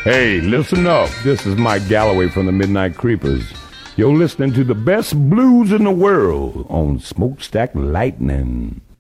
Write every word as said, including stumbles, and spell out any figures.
Hey, listen up. This is Mike Galloway from the Midnight Creepers. You're listening to the best blues in the world on Smokestack Lightning.